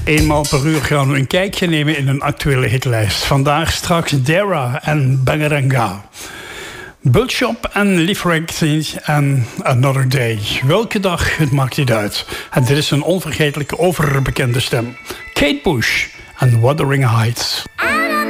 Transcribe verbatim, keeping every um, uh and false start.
Eenmaal per uur gaan we een kijkje nemen in een actuele hitlijst. Vandaag straks Dara en Bangaranga. Bultshop en Leafracking en Another Day. Welke dag, het maakt niet uit. En dit is een onvergetelijke overbekende stem. Kate Bush en Wuthering Heights.